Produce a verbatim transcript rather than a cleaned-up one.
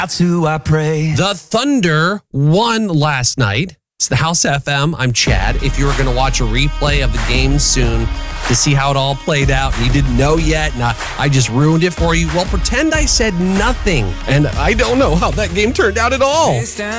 That's who I pray. The Thunder won last night. It's the House F M. I'm Chad. If you were going to watch a replay of the game soon to see how it all played out and you didn't know yet and I, I just ruined it for you, well, pretend I said nothing. And I don't know how that game turned out at all.